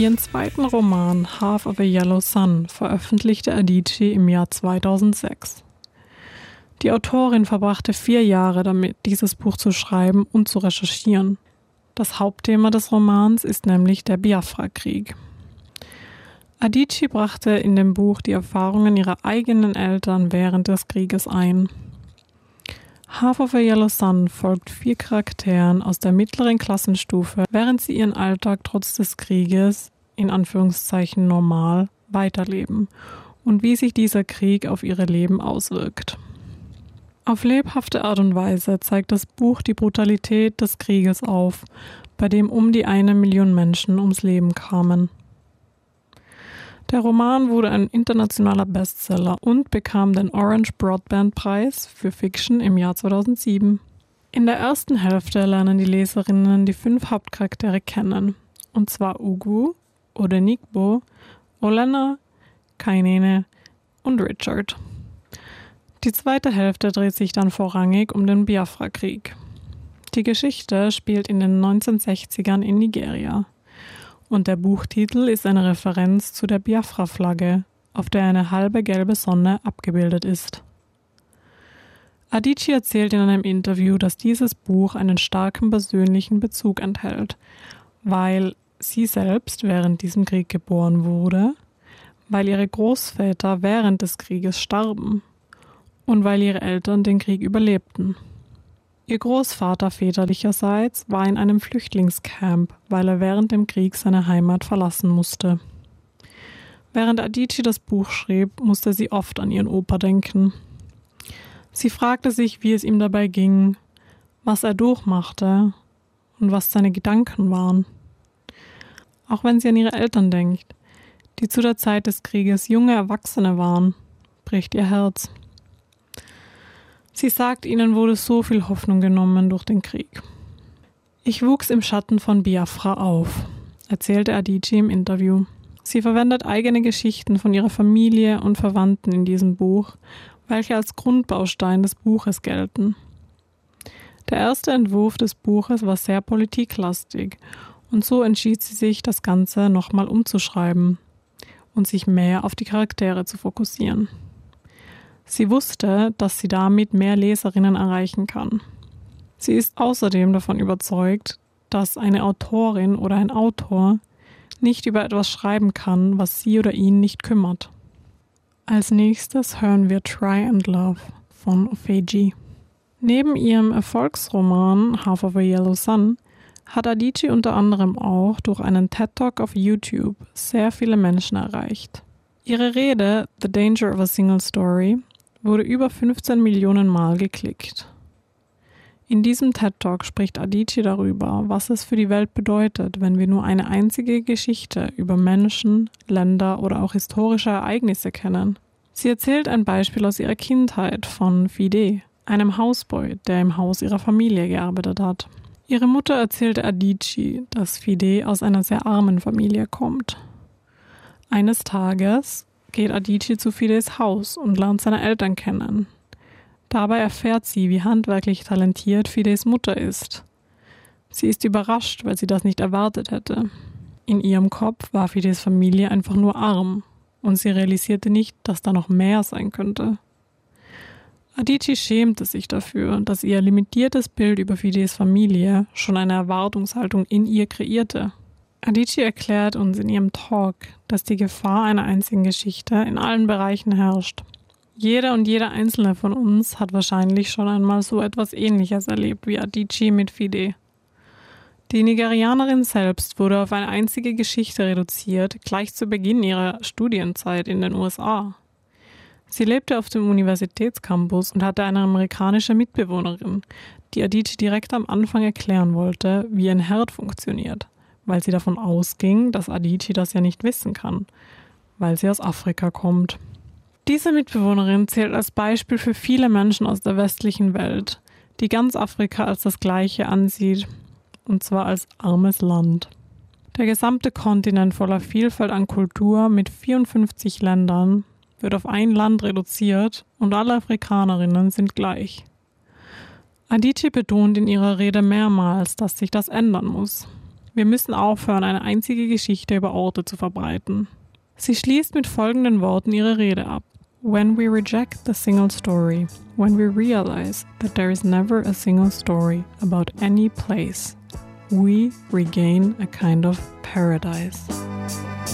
Ihren zweiten Roman Half of a Yellow Sun veröffentlichte Adichie im Jahr 2006. Die Autorin verbrachte 4 Jahre damit, dieses Buch zu schreiben und zu recherchieren. Das Hauptthema des Romans ist nämlich der Biafra-Krieg. Adichie brachte in dem Buch die Erfahrungen ihrer eigenen Eltern während des Krieges ein. Half of a Yellow Sun folgt 4 Charakteren aus der mittleren Klassenstufe, während sie ihren Alltag trotz des Krieges, in Anführungszeichen normal, weiterleben und wie sich dieser Krieg auf ihre Leben auswirkt. Auf lebhafte Art und Weise zeigt das Buch die Brutalität des Krieges auf, bei dem um die 1 Million Menschen ums Leben kamen. Der Roman wurde ein internationaler Bestseller und bekam den Orange Broadband Preis für Fiction im Jahr 2007. In der ersten Hälfte lernen die Leserinnen die 5 Hauptcharaktere kennen, und zwar Ugu, Odenigbo, Olena, Kainene und Richard. Die zweite Hälfte dreht sich dann vorrangig um den Biafra-Krieg. Die Geschichte spielt in den 1960ern in Nigeria. Und der Buchtitel ist eine Referenz zu der Biafra-Flagge, auf der eine halbe gelbe Sonne abgebildet ist. Adichie erzählt in einem Interview, dass dieses Buch einen starken persönlichen Bezug enthält, weil sie selbst während diesem Krieg geboren wurde, weil ihre Großväter während des Krieges starben und weil ihre Eltern den Krieg überlebten. Ihr Großvater väterlicherseits war in einem Flüchtlingscamp, weil er während dem Krieg seine Heimat verlassen musste. Während Adichie das Buch schrieb, musste sie oft an ihren Opa denken. Sie fragte sich, wie es ihm dabei ging, was er durchmachte und was seine Gedanken waren. Auch wenn sie an ihre Eltern denkt, die zu der Zeit des Krieges junge Erwachsene waren, bricht ihr Herz. Sie sagt, ihnen wurde so viel Hoffnung genommen durch den Krieg. Ich wuchs im Schatten von Biafra auf, erzählte Adichie im Interview. Sie verwendet eigene Geschichten von ihrer Familie und Verwandten in diesem Buch, welche als Grundbaustein des Buches gelten. Der erste Entwurf des Buches war sehr politiklastig und so entschied sie sich, das Ganze nochmal umzuschreiben und sich mehr auf die Charaktere zu fokussieren. Sie wusste, dass sie damit mehr Leserinnen erreichen kann. Sie ist außerdem davon überzeugt, dass eine Autorin oder ein Autor nicht über etwas schreiben kann, was sie oder ihn nicht kümmert. Als nächstes hören wir Try and Love von Ofeji. Neben ihrem Erfolgsroman Half of a Yellow Sun hat Adichie unter anderem auch durch einen TED-Talk auf YouTube sehr viele Menschen erreicht. Ihre Rede The Danger of a Single Story wurde über 15 Millionen Mal geklickt. In diesem TED-Talk spricht Adichie darüber, was es für die Welt bedeutet, wenn wir nur eine einzige Geschichte über Menschen, Länder oder auch historische Ereignisse kennen. Sie erzählt ein Beispiel aus ihrer Kindheit von Fide, einem Hausboy, der im Haus ihrer Familie gearbeitet hat. Ihre Mutter erzählte Adichie, dass Fide aus einer sehr armen Familie kommt. Eines Tages geht Adichie zu Fides Haus und lernt seine Eltern kennen. Dabei erfährt sie, wie handwerklich talentiert Fides Mutter ist. Sie ist überrascht, weil sie das nicht erwartet hätte. In ihrem Kopf war Fides Familie einfach nur arm und sie realisierte nicht, dass da noch mehr sein könnte. Adichie schämte sich dafür, dass ihr limitiertes Bild über Fides Familie schon eine Erwartungshaltung in ihr kreierte. Adichie erklärt uns in ihrem Talk, dass die Gefahr einer einzigen Geschichte in allen Bereichen herrscht. Jeder und jeder einzelne von uns hat wahrscheinlich schon einmal so etwas Ähnliches erlebt wie Adichie mit Fide. Die Nigerianerin selbst wurde auf eine einzige Geschichte reduziert, gleich zu Beginn ihrer Studienzeit in den USA. Sie lebte auf dem Universitätscampus und hatte eine amerikanische Mitbewohnerin, die Adichie direkt am Anfang erklären wollte, wie ein Herd funktioniert, weil sie davon ausging, dass Adichie das ja nicht wissen kann, weil sie aus Afrika kommt. Diese Mitbewohnerin zählt als Beispiel für viele Menschen aus der westlichen Welt, die ganz Afrika als das Gleiche ansieht, und zwar als armes Land. Der gesamte Kontinent voller Vielfalt an Kultur mit 54 Ländern wird auf ein Land reduziert und alle Afrikanerinnen sind gleich. Adichie betont in ihrer Rede mehrmals, dass sich das ändern muss. Wir müssen aufhören, eine einzige Geschichte über Orte zu verbreiten. Sie schließt mit folgenden Worten ihre Rede ab. When we reject the single story, when we realize that there is never a single story about any place, we regain a kind of paradise.